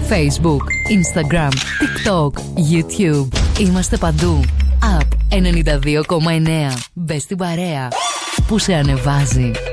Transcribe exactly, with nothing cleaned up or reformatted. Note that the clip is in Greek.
Facebook, Instagram, TikTok, YouTube. Είμαστε παντού. App ενενήντα δύο κόμμα εννέα. Μπες στην παρέα που σε ανεβάζει.